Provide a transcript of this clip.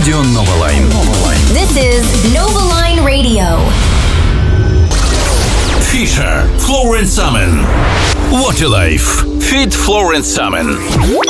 Радио Новолайн. This is Novaline Radio. Fisher, Florence Salmon. Water Life. Fit Florence Salmon.